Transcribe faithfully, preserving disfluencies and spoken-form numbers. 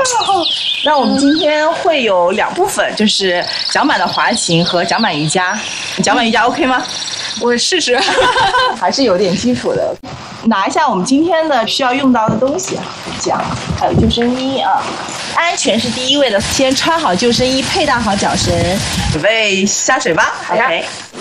那我们今天会有两部分，就是桨板的滑行和桨板瑜伽。桨板瑜伽 OK 吗？ 我试试， 还是有点基础的。拿一下我们今天的需要用到的东西，桨，还有救生衣啊。安全是第一位的，先穿好救生衣，佩戴好桨绳，准备下水吧。OK。